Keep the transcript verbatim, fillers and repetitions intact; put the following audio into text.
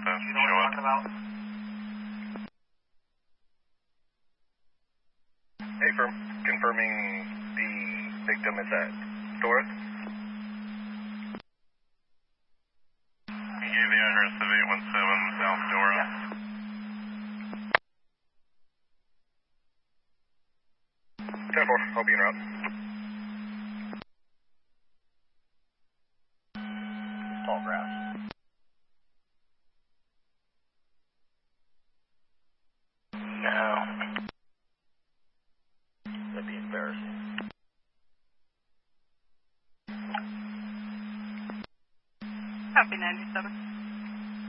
to You know what show I'm up. talking about? Hey, firm. Confirming the victim is at Dora. You gave the address of eight one seven South Dora. ten four, I'll be en route. Tall grass. No. That'd be embarrassing. Copy ninety-seven.